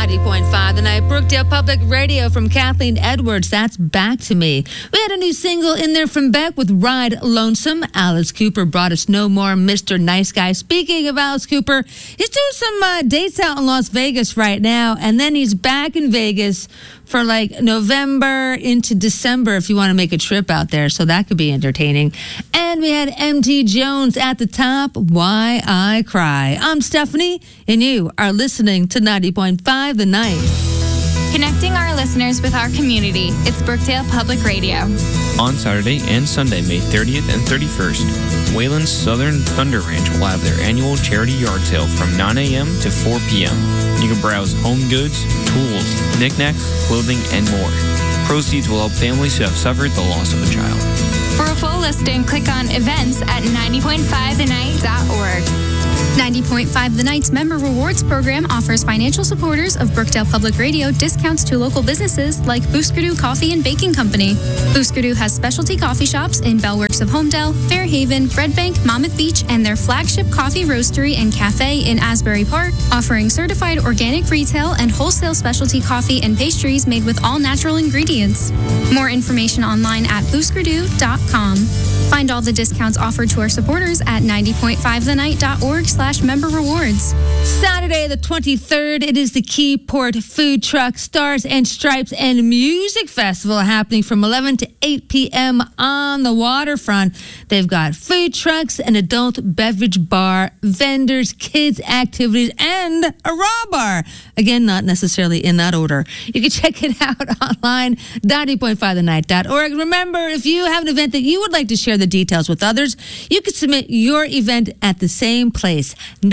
90.5 The Night, Brookdale Public Radio from Kathleen Edwards. That's Back to Me. We had a new single in there from Beck with Ride Lonesome. Alice Cooper brought us No More Mr. Nice Guy. Speaking of Alice Cooper, he's doing some dates out in Las Vegas right now, and then he's back in Vegas for like November into December if you want to make a trip out there. So that could be entertaining. And we had MT Jones at the top, Why I Cry. I'm Stephanie, and you are listening to 90.5 The Night. Connecting our listeners with our community, it's Brookdale Public Radio. On Saturday and Sunday, May 30th and 31st, Wayland's Southern Thunder Ranch will have their annual charity yard sale from 9 a.m. to 4 p.m. You can browse home goods, tools, knickknacks, clothing, and more. Proceeds will help families who have suffered the loss of a child. For a full listing, click on events at 90.5thenight.org. 90.5 The Night's Member Rewards Program offers financial supporters of Brookdale Public Radio discounts to local businesses like Booskadoo Coffee and Baking Company. Booskadoo has specialty coffee shops in Bellworks of Homedale, Fairhaven, Red Bank, Monmouth Beach, and their flagship coffee roastery and cafe in Asbury Park, offering certified organic retail and wholesale specialty coffee and pastries made with all natural ingredients. More information online at booskadoo.com. Find all the discounts offered to our supporters at 90.5thenight.org/member rewards. Saturday the 23rd, it is the Keyport Food Truck Stars and Stripes and Music Festival happening from 11 to 8 p.m. on the waterfront. They've got food trucks, an adult beverage bar, vendors, kids activities, and a raw bar. Again, not necessarily in that order. You can check it out online, 90.5thenight.org. Remember, if you have an event that you would like to share the details with others, you can submit your event at the same place,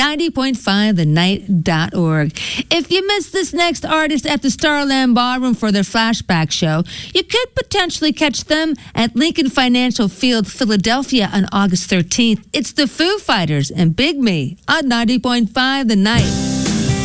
90.5thenight.org. If you miss this next artist at the Starland Ballroom for their flashback show, you could potentially catch them at Lincoln Financial Field, Philadelphia on August 13th. It's the Foo Fighters and Big Me on 90.5 The Night.